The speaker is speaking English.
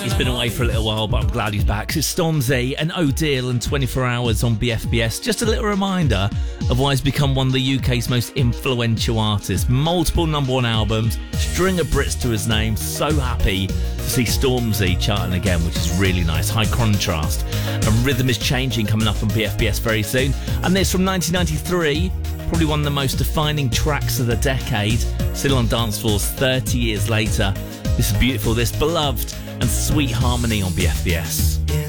He's been away for a little while, but I'm glad he's back. It's Stormzy and Odile and 24 Hours on BFBS. Just a little reminder of why he's become one of the UK's most influential artists. Multiple #1 albums, string of Brits to his name. So happy to see Stormzy charting again, which is really nice. High contrast. And Rhythm is Changing coming up on BFBS very soon. And this from 1993, probably one of the most defining tracks of the decade. Still on dance floors 30 years later. This is beautiful, this beloved and sweet harmony on BFBS.